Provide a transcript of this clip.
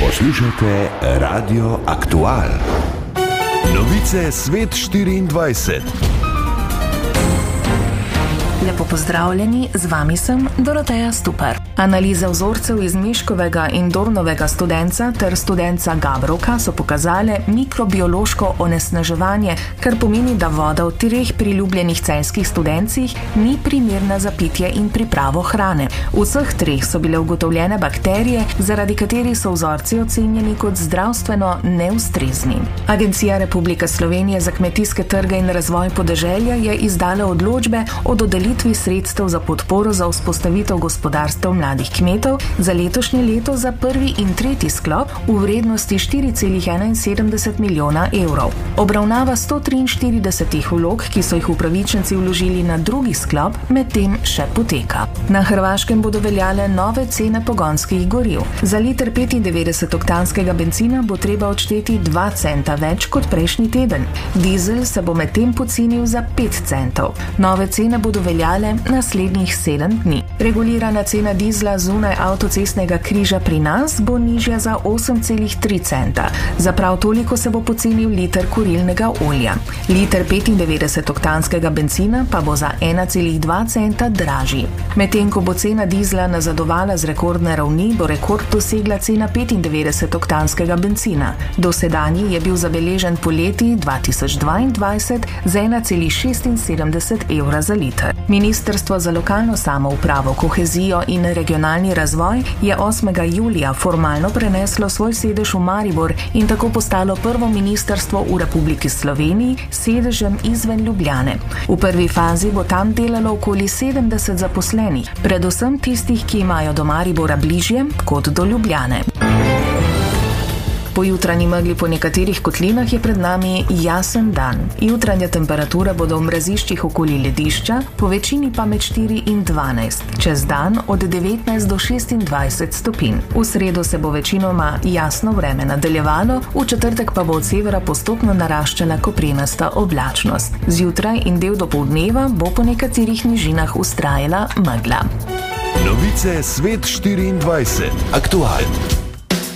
Poslušajte Radio Aktual. Novice Svet 24. Lepo pozdravljeni, z vami sem Doroteja Stupar. Analize vzorcev iz Miškovega in Dornovega studenca ter studenca Gabrovka so pokazale mikrobiološko onesnaževanje, kar pomeni, da voda v 3 priljubljenih celjskih studencih ni primerna za pitje in pripravo hrane. V vseh 3 so bile ugotovljene bakterije, zaradi katerih so vzorci ocenjeni kot zdravstveno neustrezni. Agencija Republike Slovenije za kmetijske trge in razvoj podeželja je izdala odločbe o dodelitvi sredstev za podporo za vzpostavitev gospodarstev mladih kmetov za letošnje leto za prvi in tretji sklop v vrednosti 4,71 milijona evrov. Obravnava 143 vlog, ki so jih upravičenci vložili na drugi sklop, medtem še poteka. Na Hrvaškem bodo veljale nove cene pogonskih goriv. Za liter 95-oktanskega bencina bo treba odšteti 2 centa več kot prejšnji teden. Dizel se bo medtem pocenil za 5 centov. Nove cene bodo veljale naslednjih 7 dni. Regulirana cena dizla zunaj avtocestnega križa pri nas bo nižja za 8,3 centa. Za prav toliko se bo pocenil liter kurilnega olja. Liter 95-oktanskega bencina pa bo za 1,2 centa dražji. Medtem ko bo cena dizla nazadovala z rekordne ravni, bo rekord dosegla cena 95-oktanskega bencina. Dosedanji je bil zabeležen poleti 2022 z 1,76 evra za liter. Ministrstvo za lokalno samoupravo, kohezijo in regionalni razvoj je 8. julija formalno preneslo svoj sedež v Maribor in tako postalo prvo ministrstvo v Republiki Sloveniji s sedežem izven Ljubljane. V prvi fazi bo tam delalo okoli 70 zaposlenih, predvsem tistih, ki imajo do Maribora bližje kot do Ljubljane. Po jutranji megli po nekaterih kotlinah je pred nami jasen dan. Jutranja temperatura bodo v mraziščih okoli ledišča, po večini pa med 4 in 12. Čez dan od 19 do 26 stopinj. V sredo se bo večinoma jasno vreme nadaljevalo, v četrtek pa bo od severa postopno naraščala koprenasta oblačnost. Zjutraj in del dopoldneva bo po nekaterih nižinah vztrajala megla. Novice Svet 24. Aktual.